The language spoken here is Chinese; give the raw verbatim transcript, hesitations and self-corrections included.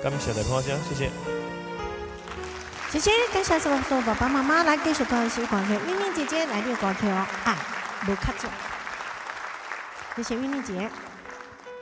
感谢大朋友谢谢。 谢谢，感谢所有所有爸爸妈妈来继续关心广告。韵韵姐姐来这个歌曲哦，爱不卡住。谢谢韵韵姐。